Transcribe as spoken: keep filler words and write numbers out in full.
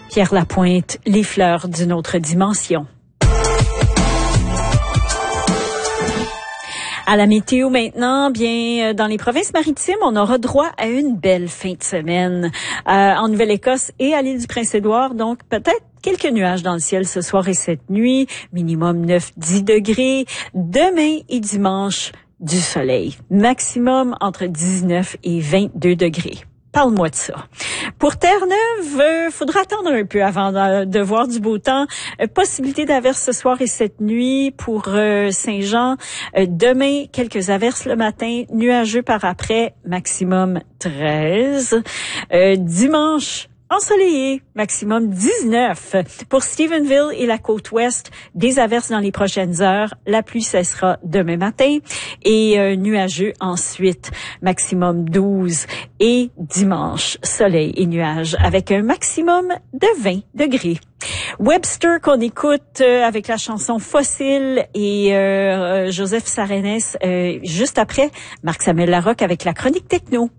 Pierre Lapointe, les fleurs d'une autre dimension. À la météo maintenant, bien dans les provinces maritimes, on aura droit à une belle fin de semaine euh, en Nouvelle-Écosse et à l'île du Prince-Édouard. Donc peut-être quelques nuages dans le ciel ce soir et cette nuit, minimum neuf à dix degrés. Demain et dimanche, du soleil, maximum entre dix-neuf et vingt-deux degrés. Parle-moi de ça. Pour Terre-Neuve, euh, faudra attendre un peu avant de, de voir du beau temps. Euh, possibilité d'averses ce soir et cette nuit pour euh, Saint-Jean. Euh, demain, quelques averses le matin, nuageux par après, maximum treize. Euh, dimanche, ensoleillé, maximum dix-neuf. Pour Stephenville et la côte ouest, des averses dans les prochaines heures. La pluie cessera demain matin et euh, nuageux ensuite, maximum douze. Et dimanche, soleil et nuages avec un maximum de vingt degrés. Webster qu'on écoute euh, avec la chanson Fossile et euh, Joseph Sarenès euh, juste après, Marc-Samuel Larocque avec la chronique techno.